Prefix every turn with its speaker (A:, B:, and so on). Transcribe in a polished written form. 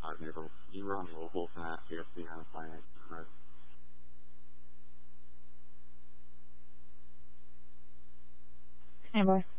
A: Neighbor, you were on mobile from that CSC on the finance. Right.
B: Hey, boy.